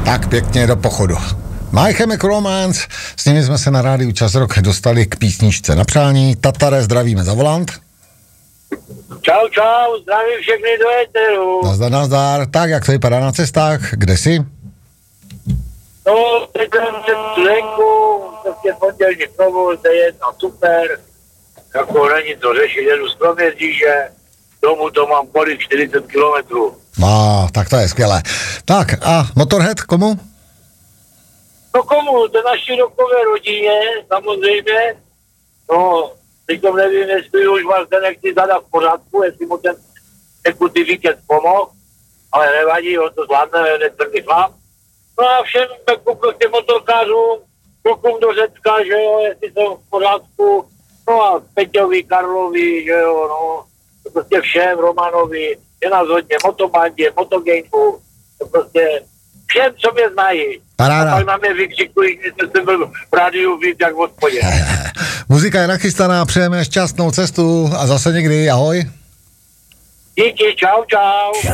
Tak pěkně do pochodu. My Chemical Romance, s nimi jsme se na rádiu Čas Rock dostali k písničce na přání. Tatare, zdravíme za volant. Čau, zdravím všechny do éteru. Nazdar. Tak, jak to vypadá na cestách? Kde jsi? No, teď jsem venku, prostě pondělní provoz, je jedna super. Jako není to řešit, jedu z Kroměříže, domů to mám kolik, 40 kilometrů. No, tak to je skvělé. Tak a Motorhead komu? No komu? To naší rokové rodině, samozřejmě. No, teďkom nevím, jestli už vás ten nechci zadat v pořádku, jestli mu ten ty víkend pomohl, ale nevadí, on to zvládne, netvrdý chlap. No a všem jako těm motorkářům, klukům do Řecka, že jo, jestli jsou v pořádku, no a Peťovi, Karlovi, že jo, no, prostě všem, Romanovi, je nás hodně, Motobandě, Motogangu, to prostě všem, co mě znají. Paráda. A pak na mě vykřikují, že jsem byl v rádiu víc jak v hospodě. Muzika je nachystaná, přejeme šťastnou cestu a zase někdy, ahoj. Díky, čau.